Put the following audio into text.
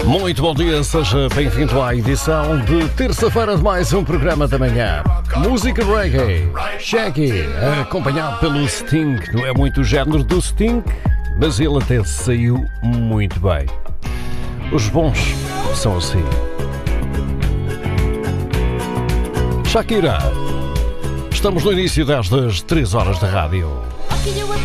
Muito bom dia, seja bem-vindo à edição de terça-feira de mais um programa da manhã. Música reggae, Shaggy, acompanhado pelo Sting. Não é muito o género do Sting, mas ele até saiu muito bem. Os bons são assim. Shakira, estamos no início destas 3 horas de rádio.